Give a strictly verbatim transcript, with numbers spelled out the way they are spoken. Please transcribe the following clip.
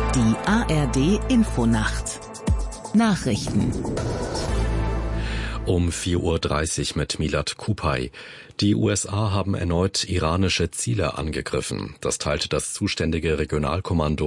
Die A R D Infonacht Nachrichten Um vier Uhr dreißig mit Milad Kupay. Die U S A haben erneut iranische Ziele angegriffen. Das teilte das zuständige Regionalkommando